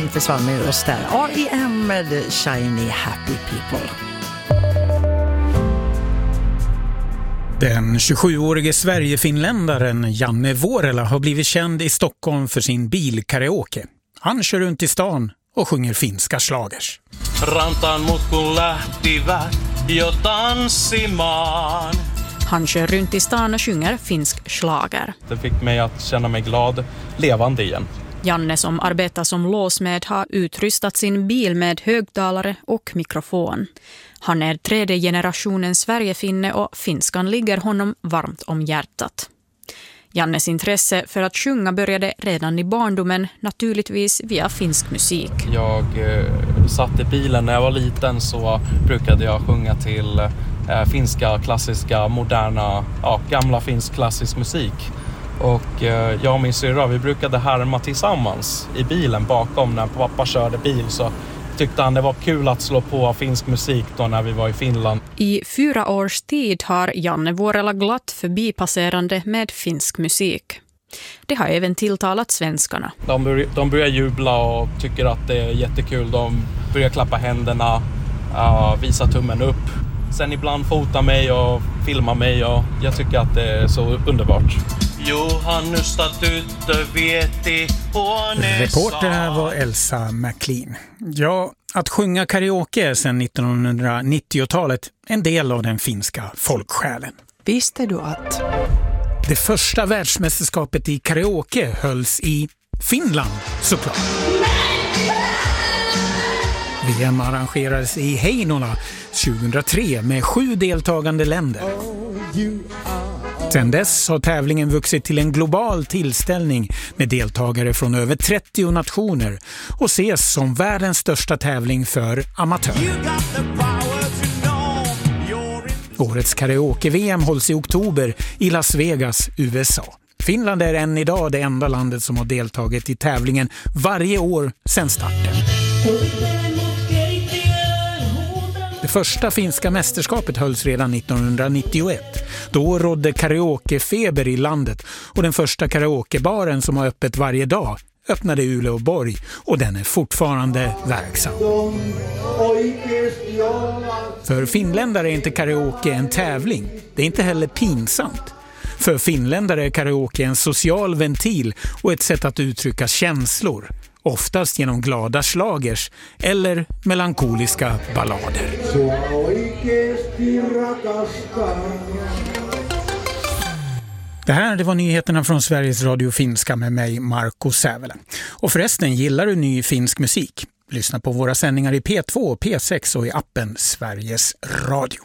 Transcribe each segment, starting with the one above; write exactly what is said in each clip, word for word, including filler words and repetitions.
försvann med oss där. R E M med Shiny Happy People. Den tjugosjuårige Sverigefinländaren Janne Vuorela har blivit känd i Stockholm för sin bilkaraoke. Han kör runt i stan och sjunger finska slagers. Rantaan mut kun lähtivät jo tanssimaan. Han kör runt i stan och sjunger finsk slager. Det fick mig att känna mig glad, levande igen. Janne, som arbetar som låsmed, har utrustat sin bil med högtalare och mikrofon. Han är tredje generationen Sverigefinne och finskan ligger honom varmt om hjärtat. Jannes intresse för att sjunga började redan i barndomen, naturligtvis via finsk musik. Jag eh, satt i bilen när jag var liten, så brukade jag sjunga till eh, finska, klassiska, moderna, ja, gamla finsk klassisk musik. Och eh, jag och min syrra, vi brukade härma tillsammans i bilen bakom när pappa körde bil, så tyckte han det var kul att slå på finsk musik då när vi var i Finland. I fyra års tid har Janne Vuorela glatt förbipasserande med finsk musik. Det har även tilltalat svenskarna. De, bör, de börjar jubla och tycker att det är jättekul. De börjar klappa händerna, uh, visa tummen upp. Sen ibland fota mig och filma mig, och jag tycker att det är så underbart. Johannusta tyttö vieti huoneessa. Reporter här var Elsa McLean. Ja, att sjunga karaoke är sedan nittonhundranittiotalet en del av den finska folksjälen. Visste du att det första världsmästerskapet i karaoke hölls i Finland, såklart. V M arrangerades i Heinola tjugohundratre med sju deltagande länder. Sedan dess har tävlingen vuxit till en global tillställning med deltagare från över trettio nationer och ses som världens största tävling för amatörer. Årets karaoke-V M hålls i oktober i Las Vegas, U S A. Finland är än idag det enda landet som har deltagit i tävlingen varje år sedan starten. Det första finska mästerskapet hölls redan nittonhundranittioett. Då rådde karaokefeber i landet, och den första karaokebaren som har öppet varje dag öppnade i Uleåborg, och den är fortfarande verksam. För finländare är inte karaoke en tävling. Det är inte heller pinsamt. För finländare är karaoke en social ventil och ett sätt att uttrycka känslor. Oftast genom glada slagers eller melankoliska ballader. Det här det var nyheterna från Sveriges Radio Finska med mig, Marco Sävele. Och förresten, gillar du ny finsk musik? Lyssna på våra sändningar i P två, P sex och i appen Sveriges Radio.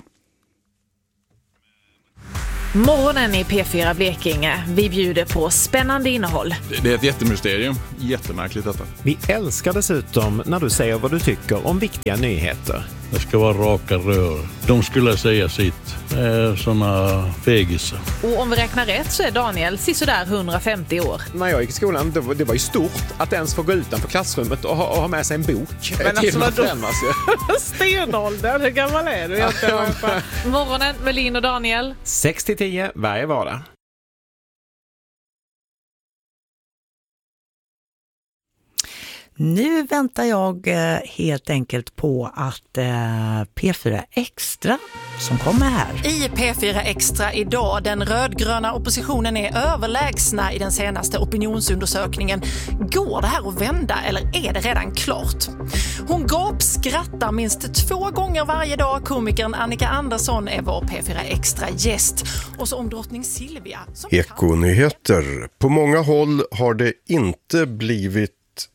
Morgonen i P fyra Blekinge. Vi bjuder på spännande innehåll. Det är ett jättemysterium. Jättemärkligt detta. Vi älskar dessutom när du säger vad du tycker om viktiga nyheter. Det ska vara raka rör. De skulle säga sitt. Såna fegisar. Och om vi räknar rätt så är Daniel sisådär hundrafemtio år. När jag gick i skolan, det var, det var ju stort att ens få gå utanför klassrummet och ha, och ha med sig en bok. Men alltså vad då? Stenålder, hur gammal är du? Morgonen med Lin och Daniel. sex till tio varje vardag. Nu väntar jag eh, helt enkelt på att eh, P fyra Extra som kommer här. I P fyra Extra idag, den rödgröna oppositionen är överlägsna i den senaste opinionsundersökningen. Går det här att vända eller är det redan klart? Hon gapskrattar minst två gånger varje dag. Komikern Annika Andersson är vår P fyra Extra gäst. Och så om drottning Silvia. Ekonyheter. På många håll har det inte blivit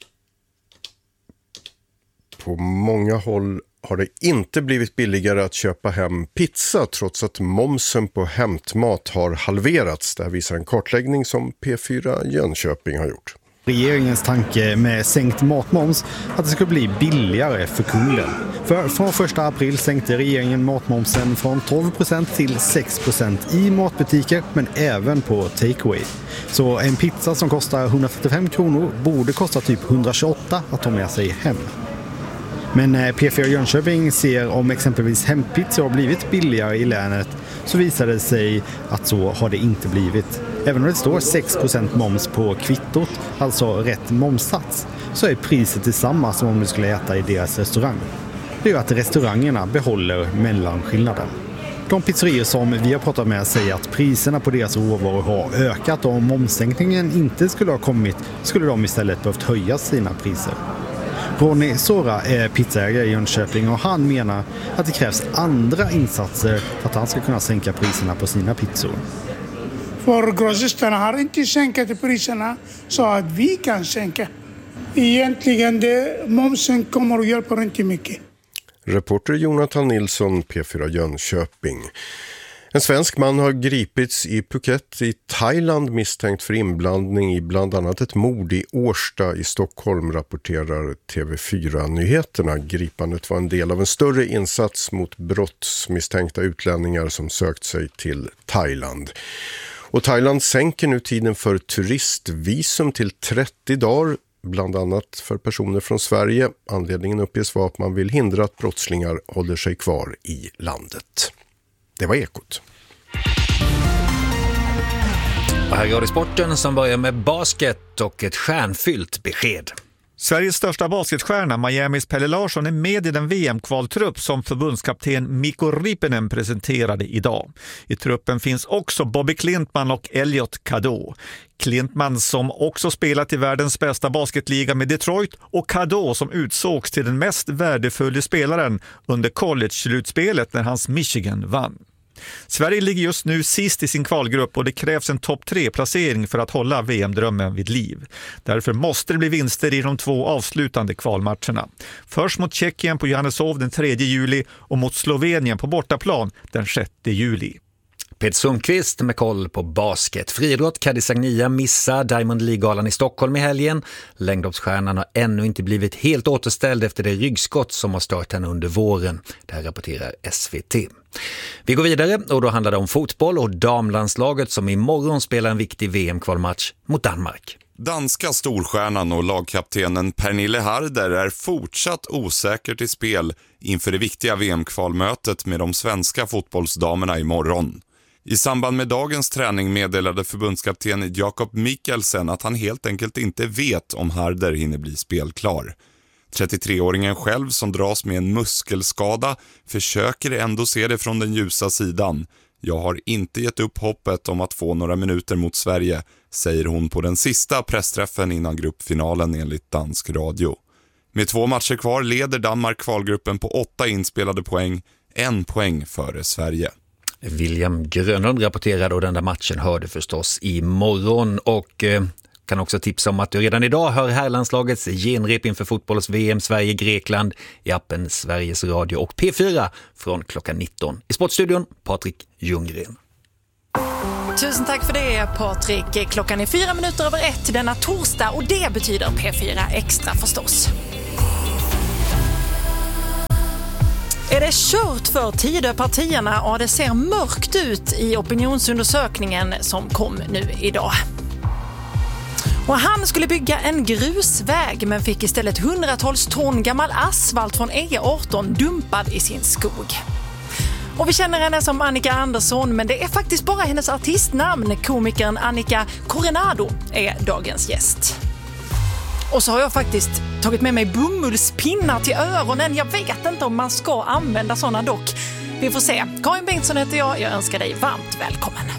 På många håll har det inte blivit billigare att köpa hem pizza trots att momsen på hämtmat har halverats. Det här visar en kartläggning som P fyra Jönköping har gjort. Regeringens tanke med sänkt matmoms att det ska bli billigare för kunden. För från första april sänkte regeringen matmomsen från tolv procent till sex procent i matbutiker men även på takeaway. Så en pizza som kostar hundratrettiofem kronor borde kosta typ hundratjugoåtta att ta med sig hem. Men P fyra Jönköping ser om exempelvis hempizza har blivit billigare i länet så visar det sig att så har det inte blivit. Även om det står sex procent moms på kvittot, alltså rätt momssats. så är priset detsamma som om du skulle äta i deras restaurang. Det gör att restaurangerna behåller mellanskillnaden. De pizzerior som vi har pratat med säger att priserna på deras råvaror har ökat och om momssänkningen inte skulle ha kommit skulle de istället behövt höja sina priser. Ronny Sora är pizzaägare i Jönköping och han menar att det krävs andra insatser för att han ska kunna sänka priserna på sina pizzor. För grossisterna har inte sänkt priserna så att vi kan sänka. Egentligen det, momsen kommer att hjälpa inte mycket. Reporter Jonathan Nilsson, P fyra Jönköping. En svensk man har gripits i Phuket i Thailand misstänkt för inblandning i bland annat ett mord i Årsta i Stockholm, rapporterar T V fyra-nyheterna. Gripandet var en del av en större insats mot brottsmisstänkta utlänningar som sökt sig till Thailand. Och Thailand sänker nu tiden för turistvisum till trettio dagar, bland annat för personer från Sverige. Anledningen uppges vara att man vill hindra att brottslingar håller sig kvar i landet. Det var Ekot. Och här går det sporten som börjar med basket och ett stjärnfyllt besked. Sveriges största basketstjärna, Miamis Pelle Larsson, är med i den V M-kvaltrupp som förbundskapten Mikko Rippinen presenterade idag. I truppen finns också Bobby Klintman och Elliot Cadeau. Klintman som också spelat i världens bästa basketliga med Detroit och Cadeau som utsågs till den mest värdefulla spelaren under college-slutspelet när hans Michigan vann. Sverige ligger just nu sist i sin kvalgrupp och det krävs en topp tre-placering för att hålla V M-drömmen vid liv. Därför måste det bli vinster i de två avslutande kvalmatcherna. Först mot Tjeckien på Johanneshov den tredje juli och mot Slovenien på bortaplan den sjätte juli. Peter Sundqvist med koll på basket. Friidrott, Cadiz Agnia missar Diamond League-galan i Stockholm i helgen. Längdhoppsstjärnan har ännu inte blivit helt återställd efter det ryggskott som har stört henne under våren. Det här rapporterar S V T. Vi går vidare och då handlar det om fotboll och damlandslaget som imorgon spelar en viktig V M-kvalmatch mot Danmark. Danska storstjärnan och lagkaptenen Pernille Harder är fortsatt osäkert i spel inför det viktiga V M-kvalmötet med de svenska fotbollsdamerna imorgon. I samband med dagens träning meddelade förbundskapten Jakob Mikkelsen att han helt enkelt inte vet om Harder hinner bli spelklar. trettiotre-åringen själv som dras med en muskelskada försöker ändå se det från den ljusa sidan. Jag har inte gett upp hoppet om att få några minuter mot Sverige, säger hon på den sista pressträffen innan gruppfinalen enligt dansk radio. Med två matcher kvar leder Danmark kvalgruppen på åtta inspelade poäng, en poäng före Sverige. William Grönlund rapporterade och den där matchen hörde förstås imorgon och eh, kan också tipsa om att du redan idag hör herrlandslagets genrep inför fotbolls-V M Sverige-Grekland i appen Sveriges Radio och P fyra från klockan nitton. I Sportstudion, Patrik Ljunggren. Tusen tack för det, Patrik. Klockan är fyra minuter över ett denna torsdag och det betyder P fyra Extra förstås. Är det kört för Tidöpartierna? Ja, det ser mörkt ut i opinionsundersökningen som kom nu idag. Och han skulle bygga en grusväg men fick istället hundratals ton gammal asfalt från E arton dumpad i sin skog. Och vi känner henne som Annika Andersson, men det är faktiskt bara hennes artistnamn. Komikern Annika Coronado är dagens gäst. Och så har jag faktiskt tagit med mig bomullspinnar till öronen. Jag vet inte om man ska använda sådana dock. Vi får se. Karin Bengtsson heter jag. Jag önskar dig varmt välkommen.